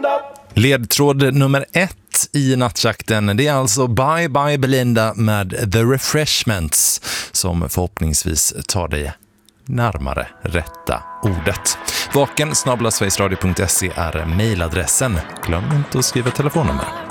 Ledtråd nummer 1 i nattjakten, det är alltså Bye Bye Belinda med The Refreshments som förhoppningsvis tar dig närmare rätta ordet. vaken@sverigesradio.se är mejladressen. Glöm inte att skriva telefonnummer.